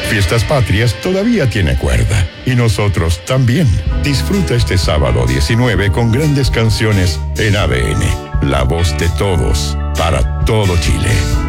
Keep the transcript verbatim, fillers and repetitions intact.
Fiestas Patrias todavía tiene cuerda y nosotros también. Disfruta este sábado diecinueve con grandes canciones en A D N, la voz de todos, para todo Chile.